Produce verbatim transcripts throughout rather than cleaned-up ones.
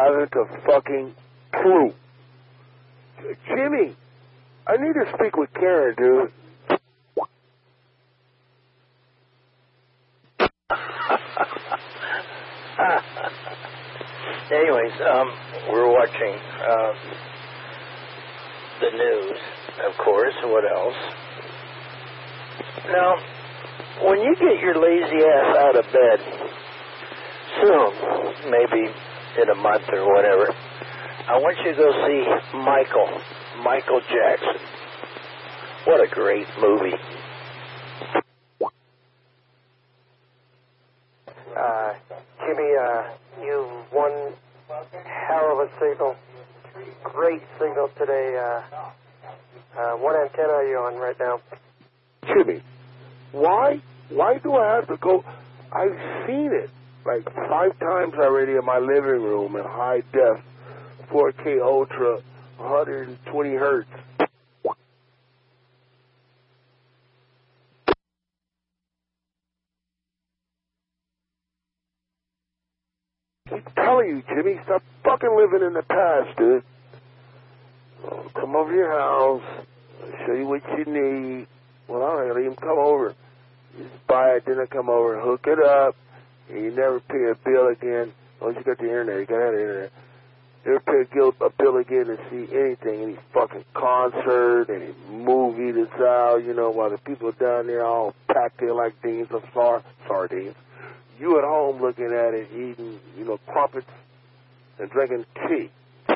haven't a fucking clue. Jimmy, I need to speak with Karen, dude. Anyways, um, we're watching uh, the news, of course. What else? Now, when you get your lazy ass out of bed, soon, maybe in a month or whatever, I want you to go see Michael, Michael Jackson. What a great movie. Uh, Jimmy, uh, you won hell of a signal. Great signal today. Uh, uh, what antenna are you on right now? Jimmy, why? Why do I have to go? I've seen it like five times already in my living room in high def, four K Ultra, one hundred twenty hertz. I'm telling you, Jimmy, stop fucking living in the past, dude. Come over to your house, I'll show you what you need. Well, I don't even come over. You just buy it, then I come over, hook it up, and you never pay a bill again. Once you got the internet, you got to have the internet. Never pay a bill, a bill again to see anything, any fucking concert, any movie that's out, you know, while the people down there all packed in like beans of sar- sardines. You at home looking at it, eating, you know, crumpets and drinking tea.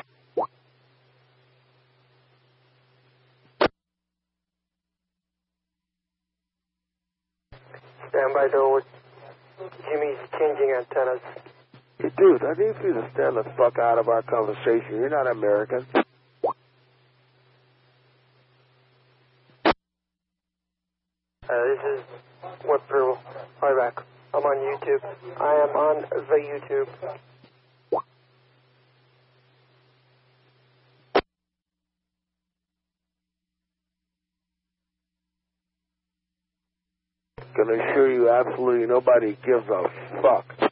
Stand by door with Jimmy's changing antennas. Hey, dude, I need you to stand the fuck out of our conversation. You're not American. Uh, this is What Pearl. Hi back. I'm on YouTube. I am on the YouTube. Can assure you absolutely nobody gives a fuck.